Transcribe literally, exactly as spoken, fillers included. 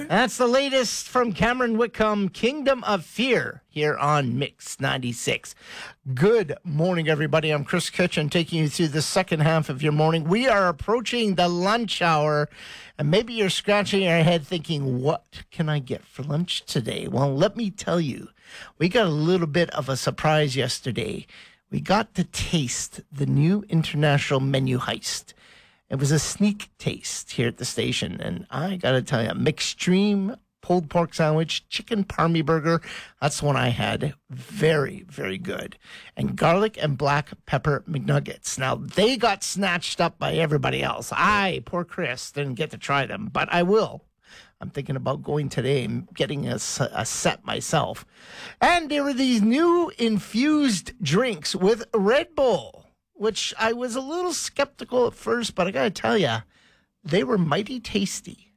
That's the latest from Cameron Whitcomb, Kingdom of Fear, here on Mix ninety-six. Good morning, everybody. I'm Chris Kitchen, taking you through the second half of your morning. We are approaching the lunch hour, and maybe you're scratching your head thinking, what can I get for lunch today? Well, let me tell you, we got a little bit of a surprise yesterday. We got to taste the new international menu heist. It was a sneak taste here at the station, and I got to tell you, McStream pulled pork sandwich, chicken parmy burger, that's the one I had. Very, very good. And garlic and black pepper McNuggets. Now, they got snatched up by everybody else. I, poor Chris, didn't get to try them, but I will. I'm thinking about going today and getting a, a set myself. And there were these new infused drinks with Red Bull, which I was a little skeptical at first, but I got to tell you, they were mighty tasty.